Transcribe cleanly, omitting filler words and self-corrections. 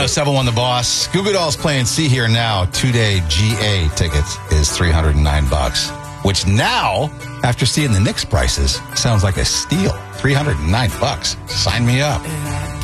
1071 The Boss. Goo Goo Dolls playing See Here Now. 2-day GA tickets is $309. Which now, after seeing the Knicks prices, sounds like a steal. $309. Sign me up.